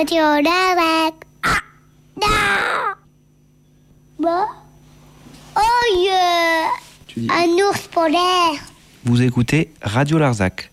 Radio Larzac. Ah, non. Bon. Oh yeah. Tu dis... Un ours polaire. Vous écoutez Radio Larzac.